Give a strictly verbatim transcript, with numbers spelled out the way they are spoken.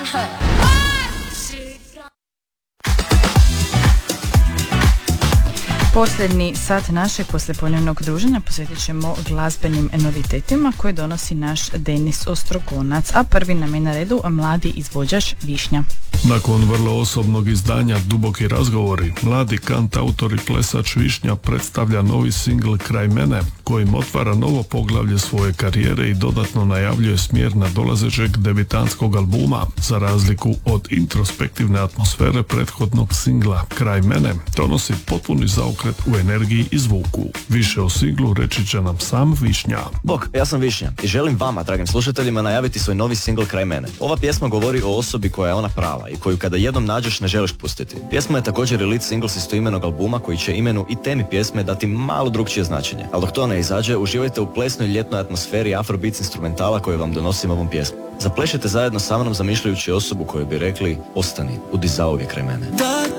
Posljednji sat našeg poslijepodnevnog druženja posvetit ćemo glazbenim novitetima koje donosi naš Denis Ostrogonac, a prvi nam je na redu mladi izvođač Višnja. Nakon vrlo osobnog izdanja Duboki razgovori, mladi kantautor i plesač Višnja predstavlja novi singl Kraj mene, kojim otvara novo poglavlje svoje karijere i dodatno najavljuje smjer nadolazećeg debitanskog albuma. Za razliku od introspektivne atmosfere prethodnog singla Kraj mene, donosi potpuni zaokret u energiji i zvuku. Više o singlu reći će nam sam Višnja. Bog, ja sam Višnja i želim vama, dragim slušateljima, najaviti svoj novi singl Kraj mene. Ova pjesma govori o osobi koja je ona prava i koju kada jednom nađeš ne želiš pustiti. Pjesma je također lead single s istoimenog albuma koji će imenu i temi pjesme dati malo drugčije značenje. Ali dok to ne izađe, uživajte u plesnoj ljetnoj atmosferi afrobeats instrumentala koju vam donosim ovom pjesmom. Zaplešite zajedno sa mnom zamišljajući osobu koju bi rekli ostani, budi zauvijek kraj mene.